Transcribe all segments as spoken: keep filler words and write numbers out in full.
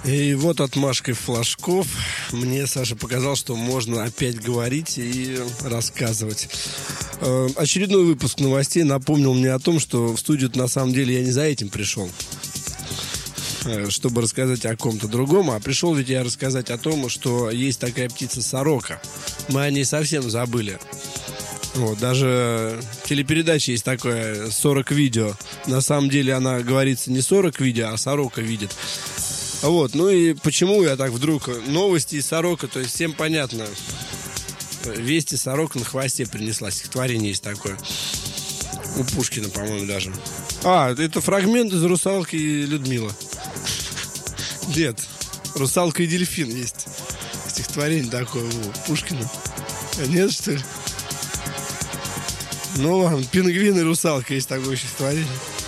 И вот отмашкой флажков мне Саша показал, что можно опять говорить и рассказывать. Э, очередной выпуск новостей напомнил мне о том, что в студию на самом деле я не за этим пришел, э, чтобы рассказать о ком-то другом, а пришел ведь я рассказать о том, что есть такая птица сорока. Мы о ней совсем забыли. Вот, даже телепередача есть такое сорок видео. На самом деле она говорится не сорок видео, а сорока видит. Вот, ну и почему я так вдруг... Новости из сорока, то есть всем понятно. Вести сорока на хвосте принесла. Стихотворение есть такое. У Пушкина, по-моему, даже. А, это фрагмент из «Русалки и Людмила». Нет, «Русалка и дельфин» есть. Стихотворение такое у Пушкина. Нет, что ли? Ну ладно, «Пингвин и русалка» есть такое стихотворение.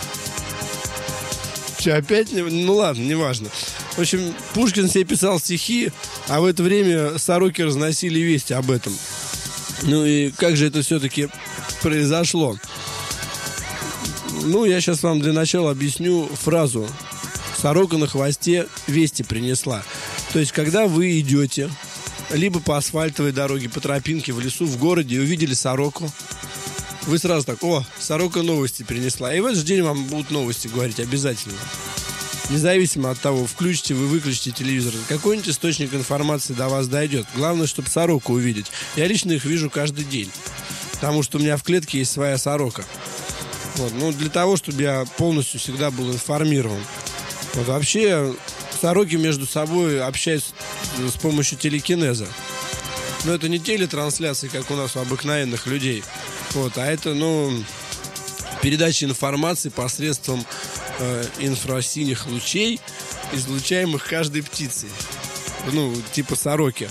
Че, опять? Ну ладно, неважно. В общем, Пушкин себе писал стихи, а в это время сороки разносили вести об этом. Ну и как же это все-таки произошло? Ну, я сейчас вам для начала объясню фразу «сорока на хвосте вести принесла». То есть, когда вы идете либо по асфальтовой дороге, по тропинке в лесу, в городе и увидели сороку, вы сразу так: о, сорока новости принесла. И в этот же день вам будут новости говорить обязательно. Независимо от того, включите вы, выключите телевизор, какой-нибудь источник информации до вас дойдет. Главное, чтобы сороку увидеть. Я лично их вижу каждый день, потому что у меня в клетке есть своя сорока. Вот. Ну, для того, чтобы я полностью всегда был информирован. Вот. Вообще, сороки между собой общаются с помощью телекинеза. Но это не телетрансляции, как у нас у обыкновенных людей. Вот. А это, ну, передача информации посредством э, инфрасиних лучей, излучаемых каждой птицей. Ну, типа сороки.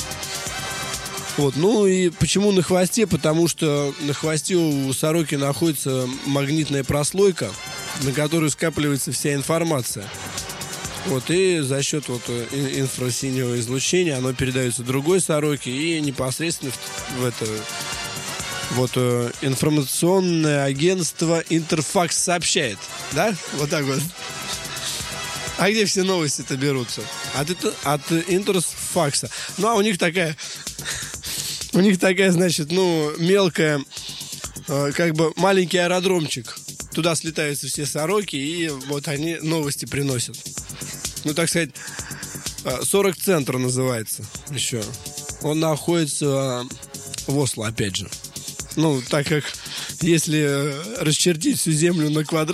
Вот. Ну и почему на хвосте? Потому что на хвосте у сороки находится магнитная прослойка, на которую скапливается вся информация. Вот, и за счет вот инфрасинего излучения оно передается другой сороке, и непосредственно в, в это вот информационное агентство Интерфакс сообщает. Да? Вот так вот. А где все новости-то берутся? От, от Интерфакса. Ну, а у них такая... У них такая, значит, ну, мелкая, э, как бы маленький аэродромчик. Туда слетаются все сороки, и вот они новости приносят. Ну, так сказать, сорок-центр называется еще. Он находится в Осло, опять же. Ну, так как если расчертить всю землю на квадрат,